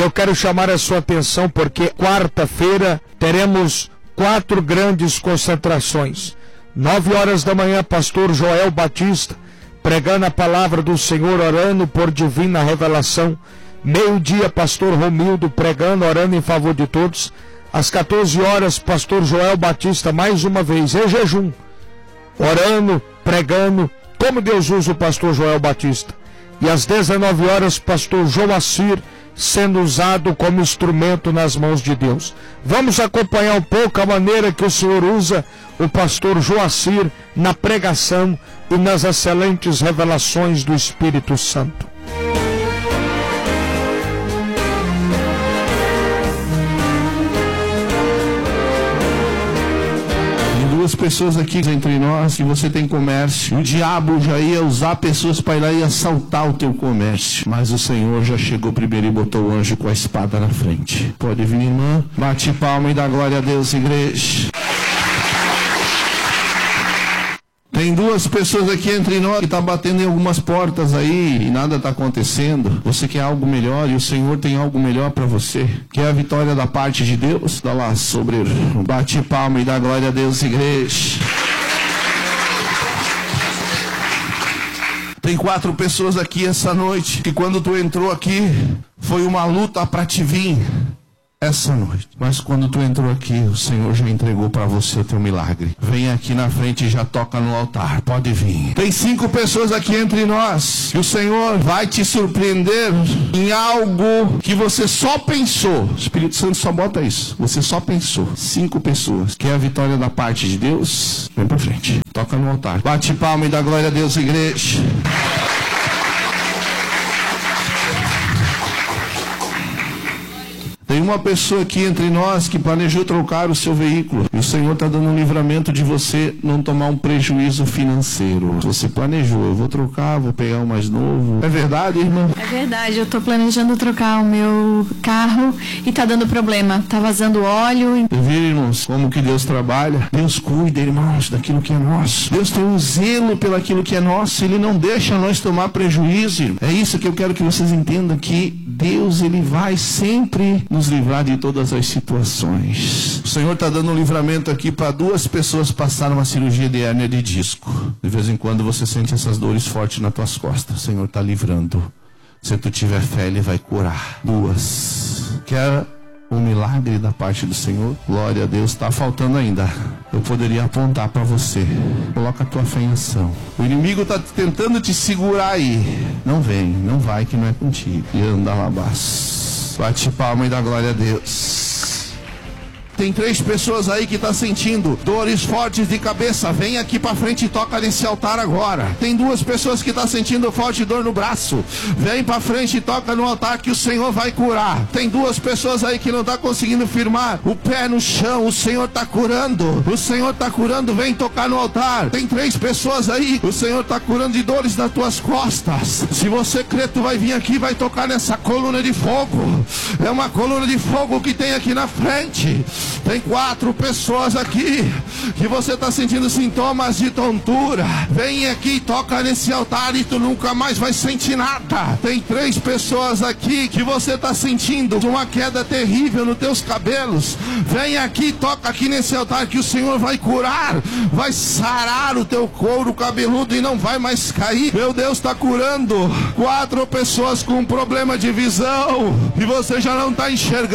eu quero chamar a sua atenção porque quarta-feira teremos 4 grandes concentrações. 9 horas da manhã, pastor Joel Batista, pregando a palavra do Senhor, orando por divina revelação. Meio-dia, pastor Romildo, pregando, orando em favor de todos. Às 14 horas, pastor Joel Batista, mais uma vez, em jejum, orando, pregando, como Deus usa o pastor Joel Batista. E às 19 horas, pastor Joacir, sendo usado como instrumento nas mãos de Deus. Vamos acompanhar um pouco a maneira que o Senhor usa o pastor Joacir na pregação e nas excelentes revelações do Espírito Santo. As pessoas aqui entre nós que você tem comércio, o diabo já ia usar pessoas para ir lá e assaltar o teu comércio, mas o Senhor já chegou primeiro e botou o anjo com a espada na frente. Pode vir, irmã, bate palma e dá glória a Deus, igreja. Tem 2 pessoas aqui entre nós que estão batendo em algumas portas aí e nada está acontecendo. Você quer algo melhor e o Senhor tem algo melhor para você. Quer a vitória da parte de Deus? Dá lá, sobreiro. Bate palma e dá glória a Deus, igreja. Tem 4 pessoas aqui essa noite que quando tu entrou aqui foi uma luta para te vir essa noite. Mas quando tu entrou aqui, o Senhor já entregou para você o teu milagre. Vem aqui na frente e já toca no altar. Pode vir. Tem 5 pessoas aqui entre nós que o Senhor vai te surpreender em algo que você só pensou. O Espírito Santo só bota isso. Você só pensou. 5 pessoas. Quer a vitória da parte de Deus? Vem pra frente. Toca no altar. Bate palma e dá glória a Deus, igreja. Tem uma pessoa aqui entre nós que planejou trocar o seu veículo. E o Senhor está dando um livramento de você não tomar um prejuízo financeiro. Você planejou, eu vou trocar, vou pegar um mais novo. É verdade, irmã? É verdade, eu estou planejando trocar o meu carro e está dando problema. Está vazando óleo. Viram, irmãos, como que Deus trabalha? Deus cuida, irmãos, daquilo que é nosso. Deus tem um zelo pelaquilo que é nosso. Ele não deixa nós tomar prejuízo, irmão. É isso que eu quero que vocês entendam, que Deus, Ele vai sempre nos livrar de todas as situações. O Senhor está dando um livramento aqui para 2 pessoas que passaram uma cirurgia de hérnia de disco. De vez em quando você sente essas dores fortes nas tuas costas. O Senhor está livrando. Se tu tiver fé, Ele vai curar. 2. Quer um milagre da parte do Senhor? Glória a Deus. Está faltando ainda. Eu poderia apontar para você. Coloca a tua fé em ação. O inimigo está tentando te segurar aí. Não vem, não vai, que não é contigo. E anda lá abaixo. Bate palma e dá glória a Deus. Tem 3 pessoas aí que estão sentindo dores fortes de cabeça. Vem aqui para frente e toca nesse altar agora. Tem 2 pessoas que estão sentindo forte dor no braço. Vem para frente e toca no altar que o Senhor vai curar. Tem 2 pessoas aí que não estão conseguindo firmar o pé no chão. O Senhor está curando. O Senhor está curando. Vem tocar no altar. Tem 3 pessoas aí. O Senhor está curando de dores nas tuas costas. Se você crê, tu vai vir aqui e vai tocar nessa coluna de fogo. É uma coluna de fogo que tem aqui na frente. Tem 4 pessoas aqui que você está sentindo sintomas de tontura. Vem aqui e toca nesse altar e tu nunca mais vai sentir nada. Tem 3 pessoas aqui que você está sentindo uma queda terrível nos teus cabelos. Vem aqui e toca aqui nesse altar que o Senhor vai curar. Vai sarar o teu couro cabeludo e não vai mais cair. Meu Deus, está curando. 4 pessoas com problema de visão e você já não está enxergando.